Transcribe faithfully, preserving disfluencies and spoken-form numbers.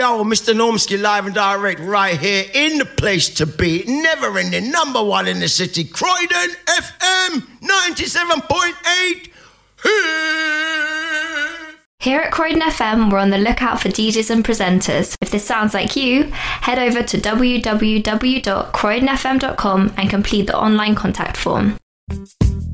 Yo, Mister Normski live and direct right here in the place to be. Never ending, number one in the city. Croydon F M ninety-seven point eight. Here at Croydon F M, we're on the lookout for D Js and presenters. If this sounds like you, head over to w w w dot croydon f m dot com and complete the online contact form.